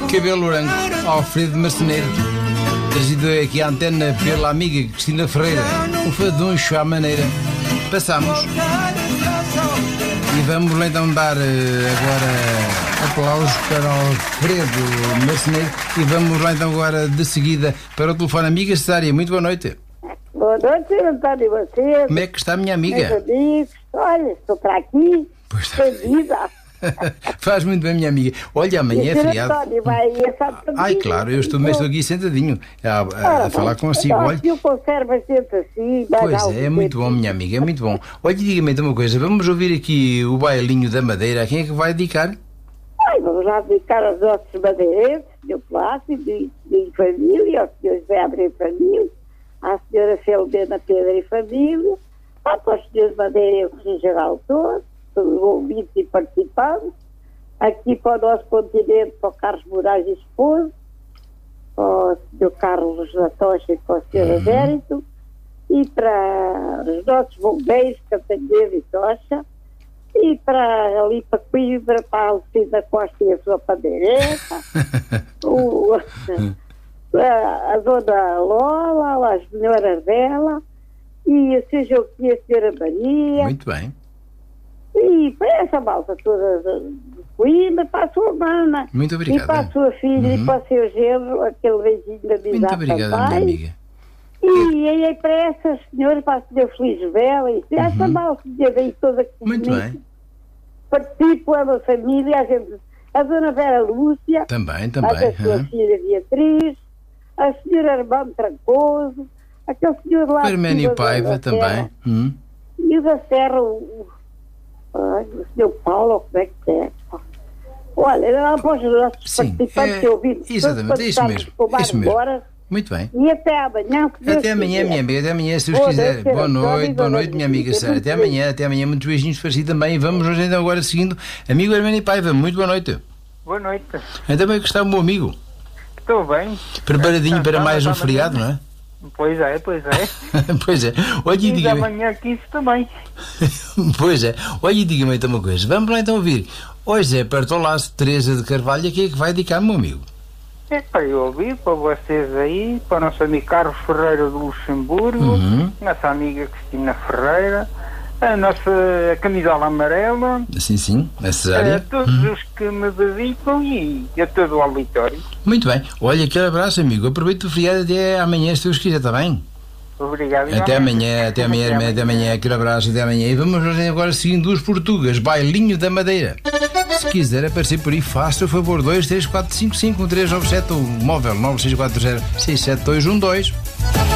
Cabelo branco, Alfredo Marceneiro. Trazido aqui à antena pela amiga Cristina Ferreira. Um faduncho à maneira. Passamos. E vamos lá então dar agora aplausos para Alfredo Marceneiro. E vamos lá então agora de seguida para o telefone. Amiga Cesária, muito boa noite. Boa noite, António, e você? Como é que está a minha amiga? Meus amigos, olha, estou para aqui, perdida. Faz muito bem, minha amiga. Olha, amanhã é feriado. António, vai Ai, claro, eu estou aqui sentadinho a falar consigo. Olha, eu conservo sempre assim. Pois é muito bom, minha amiga, é muito bom. Olha, diga-me então uma coisa, vamos ouvir aqui o bailinho da Madeira. A quem é que vai dedicar? Ai, vamos lá dedicar aos nossos madeirenses, meu Plácido, de família, aos senhores Zé Abreu e família, à senhora Filomena Pedro e família, para os senhores madeirenses em geral todos, ouvintes e participantes, aqui para o nosso continente, para o Carlos Moraes e esposo, para o Sr. Carlos da Tocha e para o Sr. Adérito, e para os nossos bombeiros, Cantanheiro e Tocha, e para ali para Coimbra, para a Alcida Costa e a sua pandeireta, a dona Lola, as melhoras dela, e seja o que a senhora Maria. Muito bem. E para essa malta toda de Coimbra, para a sua mana. Muito obrigado. E para a sua filha e para o seu genro, aquele beijinho da amizade. Muito obrigada, minha amiga. E aí para essas senhoras, para a senhora Feliz Bela, e essa malta aí toda que muito bem. Participo, é uma família, a dona Vera Lúcia, também. A sua filha Beatriz, a senhora Armando Trancoso, aquele senhor lá... Arménio Paiva também. E o da Serra, o senhor Paulo, como é que é? Olha, lá para os nossos participantes que eu vi. Exatamente, é isso mesmo. Embora, muito bem. e até amanhã. Até amanhã, minha amiga, até amanhã, se Deus quiser. Boa noite, minha amiga Sara. Até amanhã, muitos beijinhos para si também. Vamos hoje então agora seguindo. Amigo Arménio Paiva, muito boa noite. Boa noite. Então bem que está o meu amigo. Estou bem. Preparadinho para mais um feriado, não é? Pois é. Pois é. Olha, e diga-me. Amanhã 15 também. Pois é. Olha, diga-me então uma coisa. Vamos lá então ouvir. Hoje é Bertolaço, Teresa de Carvalho. A quem é que vai dedicar, meu amigo? É para eu ouvir, para vocês aí, para o nosso amigo Carlos Ferreira do Luxemburgo, nossa amiga Cristina Ferreira, a nossa camisola amarela. Sim, a Cesária. A todos os que me dedicam e a todo o auditório. Muito bem. Olha, aquele abraço, amigo. Aproveito o feriado até amanhã, se Deus quiser, está bem? Obrigado. Até amanhã, aquele abraço, até amanhã. E vamos agora seguindo os Portugas, bailinho da Madeira. Se quiser aparecer por aí, faça o favor, 234551397, o móvel 96406712.